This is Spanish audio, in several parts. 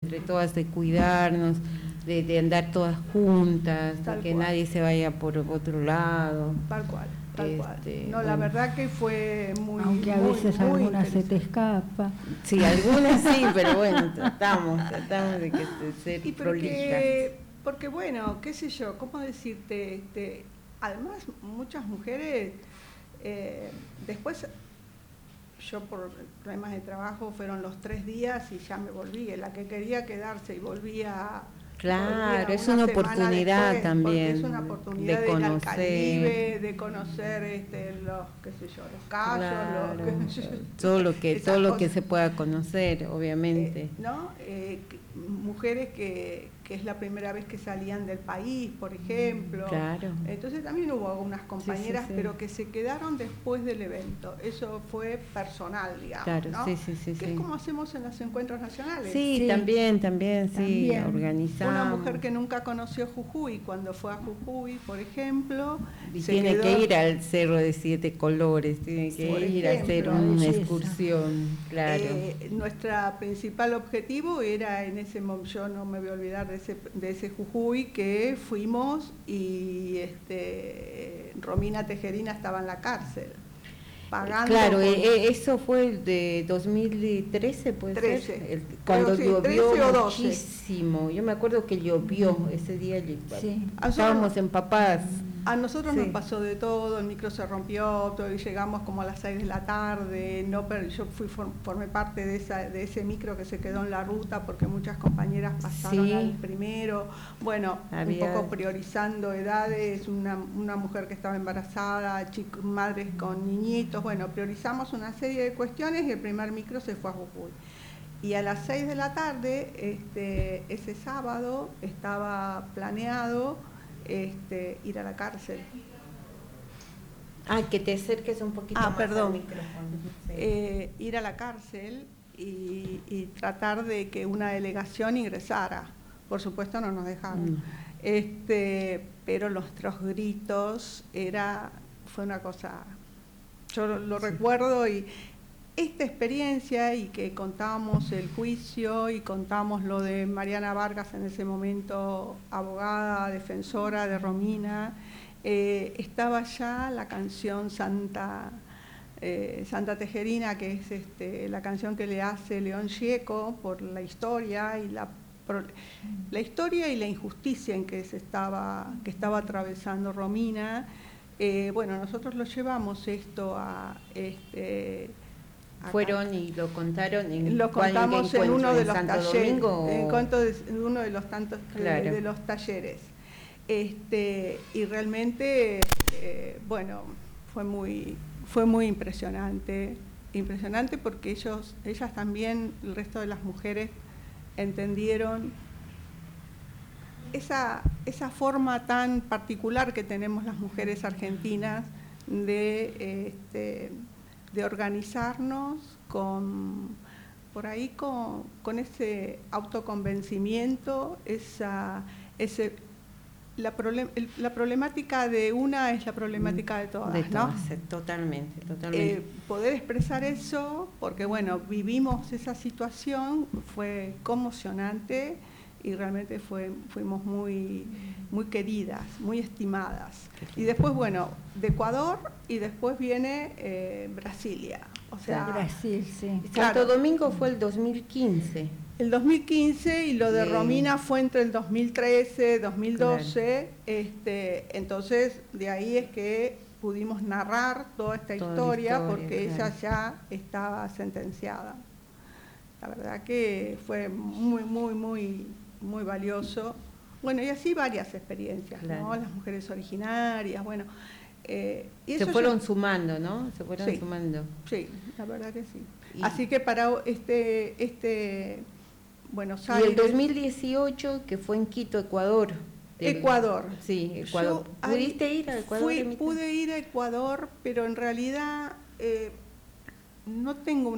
entre todas de cuidarnos, de andar todas juntas, de que nadie se vaya por otro lado. Tal cual. No, bueno. la verdad que fue muy... Aunque a veces alguna se te escapa. Sí, algunas sí, pero bueno, tratamos de que se prolija. Porque bueno, qué sé yo, ¿cómo decirte? Además, muchas mujeres, después, yo por problemas de trabajo fueron los 3 días y ya me volví, la que quería quedarse y volvía... Claro, es una oportunidad después, también es una oportunidad de conocer, de conocer los, qué sé yo, los callos, claro, todo lo que se pueda conocer, obviamente. ¿No? Mujeres que es la primera vez que salían del país, por ejemplo. Claro. Entonces también hubo algunas compañeras, sí. pero que se quedaron después del evento. Eso fue personal, digamos, claro, ¿no? Sí. Que es como hacemos en los encuentros nacionales. Sí, también, organizamos. Una mujer que nunca conoció Jujuy, cuando fue a Jujuy, por ejemplo, y tiene que ir al Cerro de 7 Colores, tiene que ir a hacer una excursión, claro. Nuestro principal objetivo era en ese momento, yo no me voy a olvidar de ese Jujuy que fuimos y Romina Tejerina estaba en la cárcel. Pagando claro, eso fue de 2013, puede 13, ser, cuando llovió muchísimo. Yo me acuerdo que llovió ese día, estábamos empapadas. A nosotros nos pasó de todo, el micro se rompió, llegamos como a las 6 de la tarde, pero yo formé parte de ese micro que se quedó en la ruta porque muchas compañeras pasaron al primero, un poco priorizando edades, una mujer que estaba embarazada, madres con niñitos, priorizamos una serie de cuestiones y el primer micro se fue a Jujuy. Y a las 6 de la tarde, ese sábado, estaba planeado ir a la cárcel. Que te acerques un poquito más al micrófono. Ir a la cárcel y tratar de que una delegación ingresara. Por supuesto no nos dejaron. Pero nuestros gritos fue una cosa, yo lo recuerdo, y esta experiencia, y que contábamos el juicio y contamos lo de Mariana Vargas, en ese momento abogada, defensora de Romina, estaba ya la canción Santa Tejerina, que es la canción que le hace León Gieco por la historia y la historia y la injusticia en que estaba atravesando Romina. Nosotros lo llevamos esto a fueron y lo contaron lo contamos en uno de los talleres, en uno de los tantos de los talleres, y realmente fue muy impresionante porque ellas también, el resto de las mujeres, entendieron esa forma tan particular que tenemos las mujeres argentinas de organizarnos con ese autoconvencimiento, la problemática de una es la problemática de todas, ¿no? Totalmente. Poder expresar eso, porque vivimos esa situación, fue conmocionante y realmente fuimos muy queridas, muy estimadas. Y después, de Ecuador, y después viene Brasilia. Brasil, sí. Santo Domingo fue el 2015. El 2015, y lo de Romina fue entre el 2013, 2012, entonces de ahí es que pudimos narrar toda esta historia, porque ella ya estaba sentenciada. La verdad que fue muy valioso. Y así varias experiencias, ¿no? Las mujeres originarias, y se fueron sumando, ¿no? Se fueron sumando. Sí, la verdad que sí. Así que para Buenos Aires. Y el 2018, que fue en Quito, Ecuador. Sí, Ecuador. ¿Pudiste ir a Ecuador? Pude ir a Ecuador, pero en realidad no tengo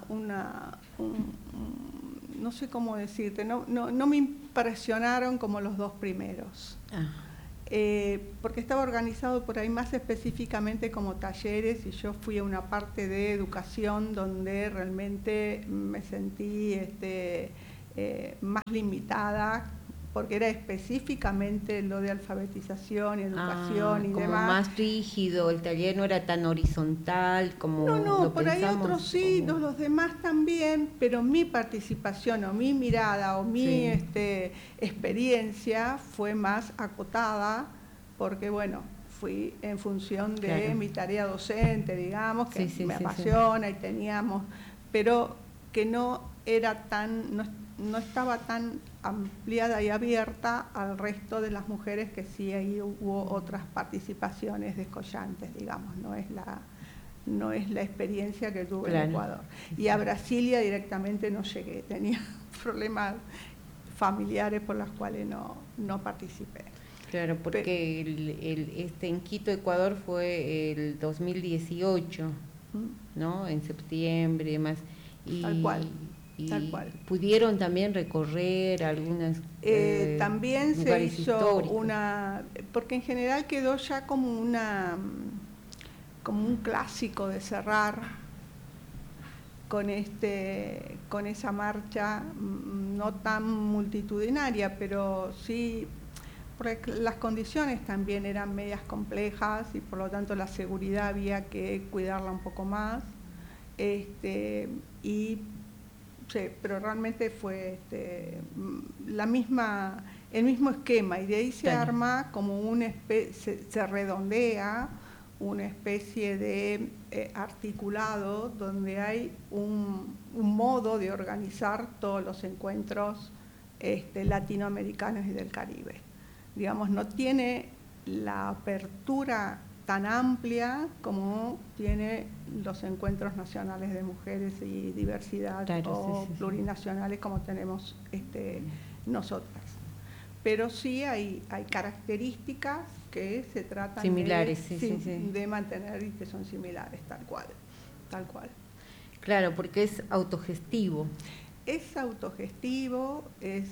no sé cómo decirte, no me impresionaron como los 2 primeros. Porque estaba organizado por ahí más específicamente como talleres, y yo fui a una parte de educación donde realmente me sentí más limitada, porque era específicamente lo de alfabetización, educación y como demás. Más rígido, el taller no era tan horizontal como No, lo por ahí pensamos, otros sí, como... los demás también, pero mi participación o mi mirada o mi experiencia fue más acotada, porque bueno, fui en función de mi tarea docente, digamos, que me apasiona y teníamos, pero que no era tan, no estaba tan ampliada y abierta al resto de las mujeres, que sí ahí hubo otras participaciones descollantes, digamos, no es la experiencia que tuve en Ecuador. Y a Brasilia directamente no llegué, tenía problemas familiares por los cuales no participé. Claro, porque en Quito, Ecuador, fue el 2018, ¿no? En septiembre y demás. Tal cual. Tal cual. Pudieron también recorrer algunas también se hizo históricos. Porque en general quedó ya como un clásico de cerrar con esa marcha no tan multitudinaria, pero sí, porque las condiciones también eran medias complejas y por lo tanto la seguridad había que cuidarla un poco más, pero realmente fue el mismo esquema, y de ahí se arma como se redondea una especie de articulado donde hay un modo de organizar todos los encuentros latinoamericanos y del Caribe. Digamos, no tiene la apertura tan amplia como tiene los encuentros nacionales de mujeres y diversidad, plurinacionales como tenemos nosotras. Pero sí hay características que se tratan similares, de mantener y que son similares, tal cual. Claro, porque es autogestivo. Es autogestivo,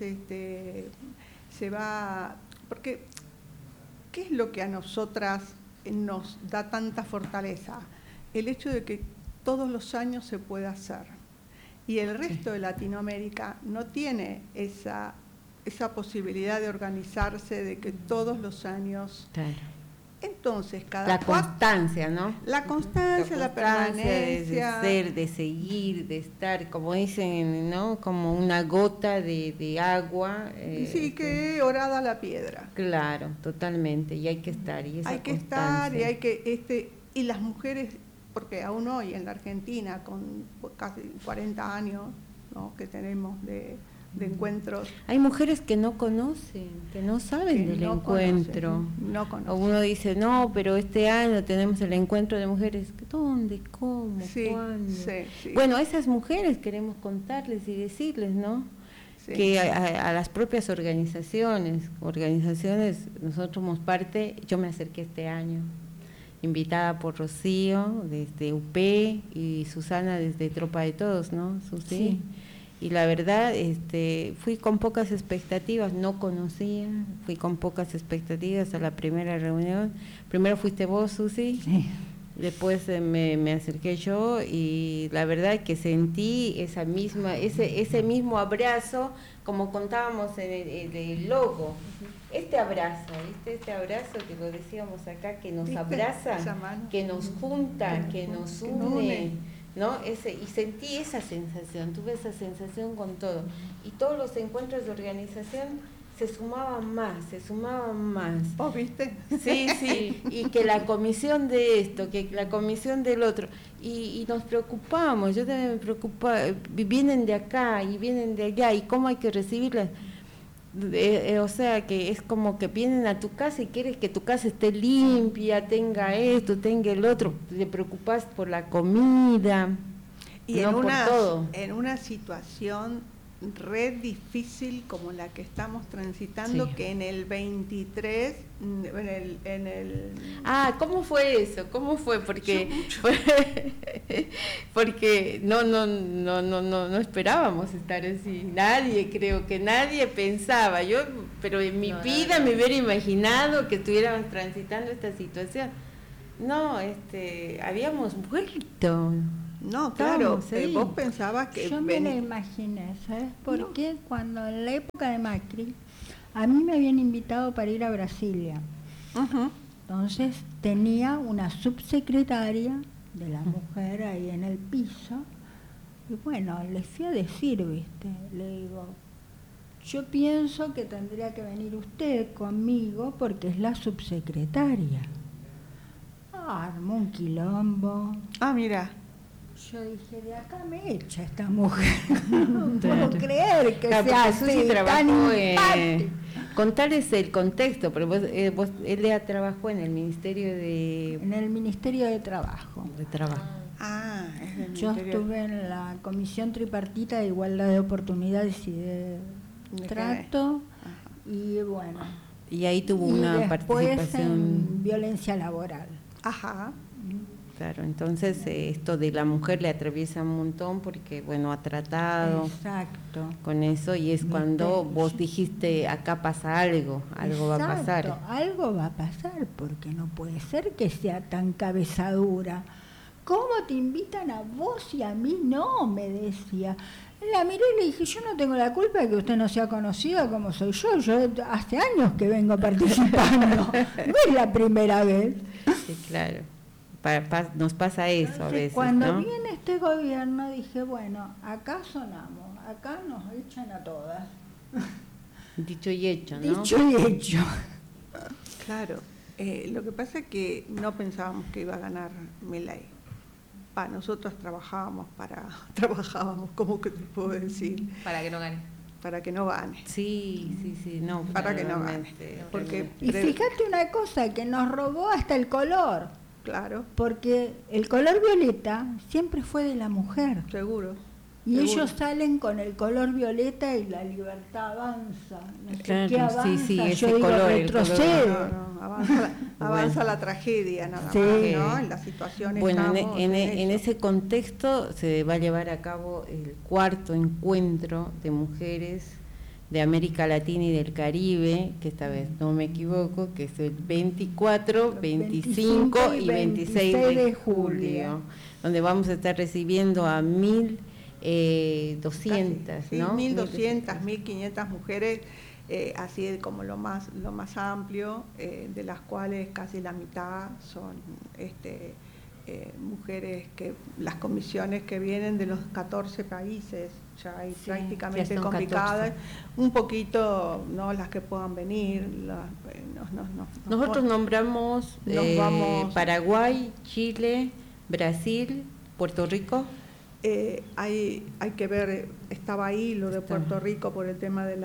porque ¿qué es lo que a nosotras nos da tanta fortaleza? El hecho de que todos los años se puede hacer. Y el resto de Latinoamérica no tiene esa posibilidad de organizarse, de que todos los años... Claro. Entonces, constancia, ¿no? La constancia, la permanencia. De ser, de seguir, de estar, como dicen, ¿no? Como una gota de agua. Sí, que orada la piedra. Claro, totalmente, y hay que estar. Y hay que estar, y hay que... y las mujeres, porque aún hoy en la Argentina, con casi 40 años, ¿no?, que tenemos de encuentros. Hay mujeres que no conocen, que no saben del encuentro. No conocen. O uno dice, no, pero este año tenemos el encuentro de mujeres. ¿Dónde? ¿Cómo? ¿Cuándo? Sí. Bueno, a esas mujeres queremos contarles y decirles, ¿no? Sí. Que a las propias organizaciones, nosotros somos parte. Yo me acerqué este año, invitada por Rocío desde UP y Susana desde Tropa de Todos, ¿no? Susi. Sí. Y la verdad, fui con pocas expectativas, no conocía, fui con pocas expectativas a la primera reunión. Primero fuiste vos, Susi, después me acerqué yo, y la verdad que sentí ese mismo abrazo, como contábamos en el logo. Este abrazo, ¿viste? Este abrazo que lo decíamos acá, que nos abraza, que nos junta, que nos une. ¿No? Y sentí esa sensación, tuve esa sensación con todo, y todos los encuentros de organización se sumaban más. ¿Vos viste? Sí, y que la comisión de esto, que la comisión del otro, y nos preocupamos. Yo también me preocupaba, vienen de acá y vienen de allá, y cómo hay que recibirlas. O sea, que es como que vienen a tu casa y quieres que tu casa esté limpia, tenga esto, tenga el otro, te preocupas por la comida y no por todo. En una situación re difícil como la que estamos transitando, que en el 23, ¿cómo fue eso? ¿Cómo fue? Porque no esperábamos estar así. Creo que nadie pensaba. Pero en mi vida me hubiera imaginado que estuviéramos transitando esta situación. No, habíamos vuelto. No, claro, Estábamos vos pensabas que... Yo me lo imaginé, ¿sabes por qué? Cuando en la época de Macri, a mí me habían invitado para ir a Brasilia. Ujú. Entonces tenía una subsecretaria de la mujer ahí en el piso. Y bueno, les fui a decir, ¿viste? Le digo, yo pienso que tendría que venir usted conmigo porque es la subsecretaria. Armó un quilombo. Ah, mira. Yo dije, de acá me echa esta mujer. No puedo creer que Claro, sea porque Susi así, tan trabajó impáctica. contarles el contexto, pero él ya trabajó en el Ministerio En el Ministerio de Trabajo. de Trabajo. Ah, es del Yo Ministerio estuve en la Comisión Tripartita de Igualdad de Oportunidades y de de Trato, Ajá. y bueno, Y ahí tuvo y una después participación. en violencia laboral. Ajá. Claro, entonces esto de la mujer le atraviesa un montón porque, bueno, ha tratado Exacto. con eso y es cuando vos dijiste, acá pasa algo va a pasar. Exacto, algo va a pasar, porque no puede ser que sea tan cabezadura. ¿Cómo te invitan a vos y a mí no? Me decía. La miré y le dije, yo no tengo la culpa de que usted no sea conocida como soy yo. Yo hace años que vengo participando. No es la primera vez. Sí, claro. Nos pasa eso Entonces, a veces, cuando ¿no? viene este gobierno dije, bueno, acá sonamos, acá nos echan a todas. Dicho y hecho, ¿no? Dicho y hecho. Claro. Lo que pasa es que no pensábamos que iba a ganar Milei. Nosotros trabajábamos, ¿cómo que te puedo decir? Para que no gane. Para que no gane. Sí, no. Para que no gane. realmente, Porque, Y fíjate una cosa, que nos robó hasta el color, claro, porque el color violeta siempre fue de la mujer. seguro. Y seguro. ellos salen con el color violeta y la libertad avanza. No sé Claro, qué avanza, sí, ese yo digo color, el retrocede. No, avanza la tragedia nada Sí. más, ¿no? En la situación Bueno, estamos en eso. ese contexto se va a llevar a cabo el cuarto encuentro de mujeres de América Latina y del Caribe, que esta vez no me equivoco, que es el 24, 25 y 26 de julio, donde vamos a estar recibiendo a 1.200, Sí, ¿no? 1.200, 1.500 mujeres, así como lo más amplio, de las cuales casi la mitad son mujeres, que las comisiones que vienen de los 14 países, ya hay Sí, prácticamente ya son convocadas, 14. un poquito, ¿no? Las que puedan venir. Nosotros nombramos Nos vamos. Paraguay, Chile, Brasil, Puerto Rico. Hay que ver, estaba ahí lo de Está. Puerto Rico por el tema de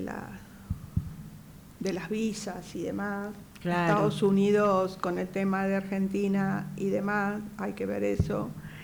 las visas y demás. Claro. Estados Unidos con el tema de Argentina y demás, hay que ver eso.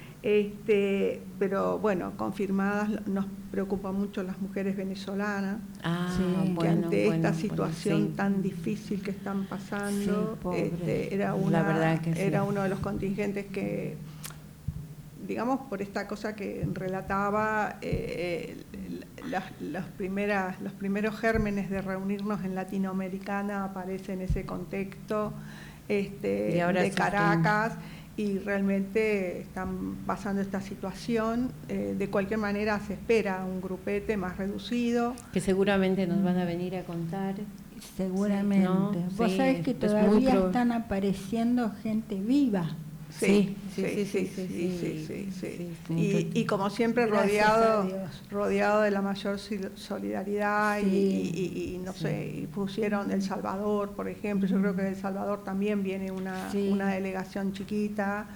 Pero bueno, confirmadas, nos preocupa mucho las mujeres venezolanas, Sí, que ante esta sí. situación tan difícil que están pasando, Sí, pobres. era La verdad que sí. uno de los contingentes que, digamos, por esta cosa que relataba, los primeros gérmenes de reunirnos en Latinoamericana aparecen en ese contexto Y ahora de sí Caracas, y realmente están pasando esta situación. De cualquier manera se espera un grupete más reducido. Que seguramente nos van a venir a contar. Seguramente. ¿no? Vos Sí, sabés que es muy todavía están apareciendo gente viva. Sí. Y como siempre Gracias a Dios. rodeado de la mayor solidaridad, Sí. y no Sí. sé, y pusieron El Salvador, por ejemplo. Yo creo que de El Salvador también viene una delegación chiquita,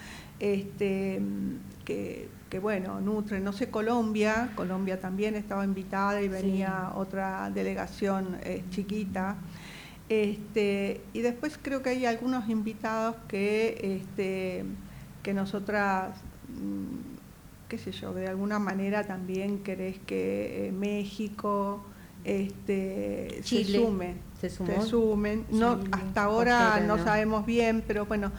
que bueno, nutre, no sé, Colombia también estaba invitada y venía otra delegación chiquita. Y después creo que hay algunos invitados que nosotras, qué sé yo, de alguna manera también querés que México Chile se sumó. sumen. No, Chile, hasta ahora Costa no Rica. sabemos bien, pero bueno.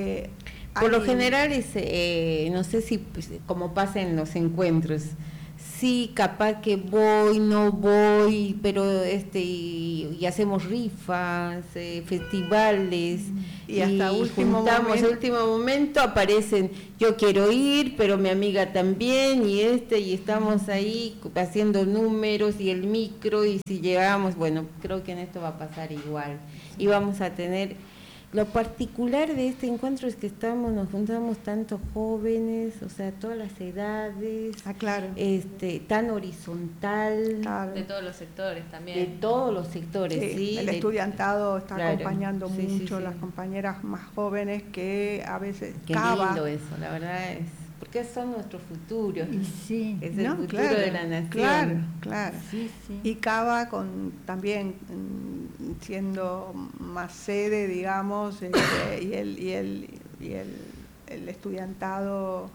Por lo hay- general, no sé si, pues, como pasa en los encuentros, sí, capaz que voy, no voy, pero y hacemos rifas, festivales, y hasta último momento aparecen, yo quiero ir, pero mi amiga también, y estamos ahí haciendo números y el micro, y si llegamos, bueno, creo que en esto va a pasar igual, y vamos a tener. Lo particular de este encuentro es que nos juntamos tantos jóvenes, o sea, todas las edades, claro. Tan horizontal. Claro. De todos los sectores también. De todos los sectores, sí. El estudiantado está acompañando mucho sí. Las compañeras más jóvenes que a veces Qué lindo eso, la verdad es. Porque son nuestro futuro. Sí. Es el futuro de la nación. Claro. Sí. Y Cava también siendo más sede, digamos, y el estudiantado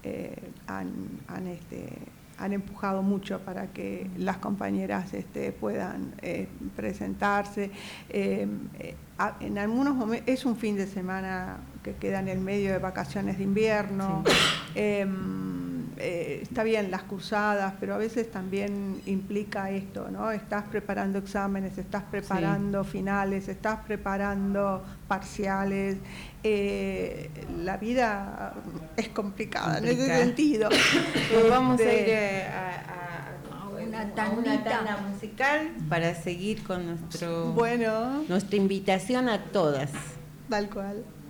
han empujado mucho para que las compañeras puedan presentarse. En algunos momentos es un fin de semana que queda en el medio de vacaciones de invierno. Sí. Está bien las cursadas, pero a veces también implica esto, ¿no? Estás preparando exámenes, estás preparando finales, estás preparando parciales. La vida es complicada en ese sentido. Vamos a ir a una tanda musical para seguir con nuestra invitación a todas. Tal cual.